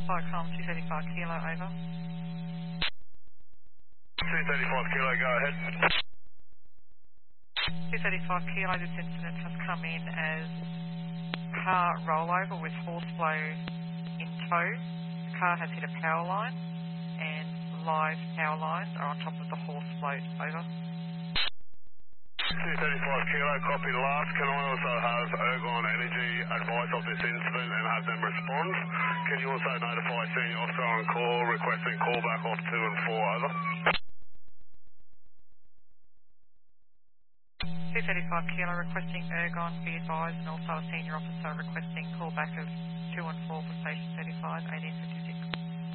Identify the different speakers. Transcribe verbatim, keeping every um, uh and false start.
Speaker 1: Flycom two thirty-five Kilo, over.
Speaker 2: two thirty-five Kilo, go ahead.
Speaker 1: two thirty-five Kilo, this incident has come in as car rollover with horse flow in tow. The car has hit a power line and live power lines are on top of the horse float, over.
Speaker 2: two thirty-five Kilo, copy last. Can I also have Ergon Energy advice of this incident and have them respond? Can you also notify senior officer on call requesting callback off two and four, over?
Speaker 1: two thirty-five Kilo requesting Ergon be advised and also a senior officer requesting callback of two and four for station thirty-five, eighteen fifty.